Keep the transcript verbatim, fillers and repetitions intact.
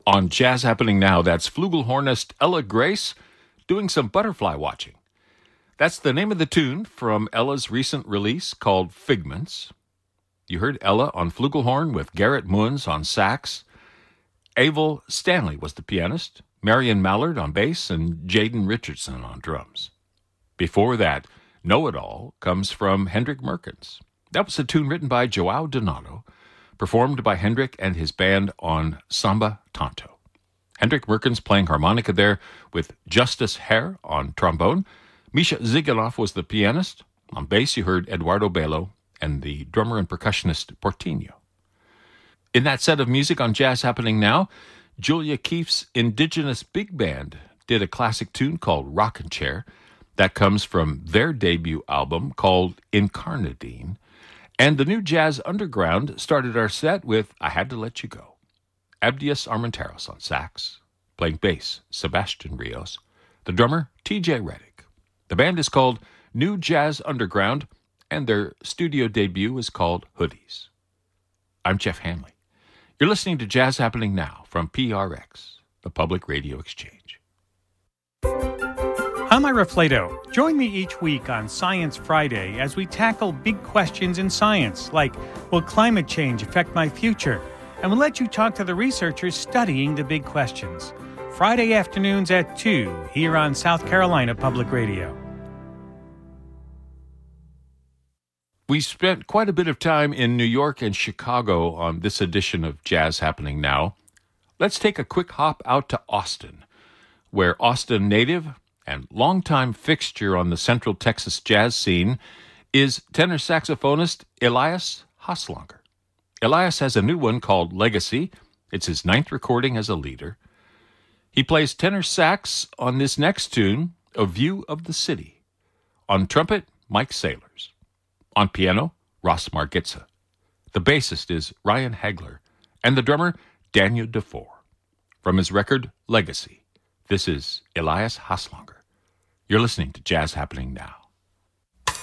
On Jazz Happening Now, that's flugelhornist Ella Grace doing some butterfly watching. That's the name of the tune from Ella's recent release called Figments. You heard Ella on flugelhorn with Garrett Moons on sax. Avel Stanley was the pianist, Marion Mallard on bass, and Jaden Richardson on drums. Before that, Know It All comes from Hendrik Merkens. That was a tune written by Joao Donato, performed by Hendrik and his band on Samba Tanto. Hendrik Merkens playing harmonica there with Justice Hare on trombone. Misha Ziganov was the pianist. On bass, you heard Eduardo Belo and the drummer and percussionist Portinho. In that set of music on Jazz Happening Now, Julia Keefe's Indigenous Big Band did a classic tune called Rockin' Chair. That comes from their debut album called Incarnadine. And the new Jazz Underground started our set with I Had to Let You Go. Abdias Armenteros on sax, playing bass, Sebastian Rios. The drummer, T J Reddick. The band is called New Jazz Underground, and their studio debut is called Hoodies. I'm Jeff Hanley. You're listening to Jazz Happening Now from P R X, the Public Radio Exchange. I'm Ira Flato. Join me each week on Science Friday as we tackle big questions in science, like, will climate change affect my future? And we'll let you talk to the researchers studying the big questions. Friday afternoons at two, here on South Carolina Public Radio. We spent quite a bit of time in New York and Chicago on this edition of Jazz Happening Now. Let's take a quick hop out to Austin, where Austin native and longtime fixture on the Central Texas jazz scene is tenor saxophonist Elias Haslanger. Elias has a new one called Legacy. It's his ninth recording as a leader. He plays tenor sax on this next tune, A View of the City. On trumpet, Mike Saylors. On piano, Ross Margitza. The bassist is Ryan Hagler, and the drummer, Daniel DeFore. From his record, Legacy, this is Elias Haslanger. You're listening to Jazz Happening Now.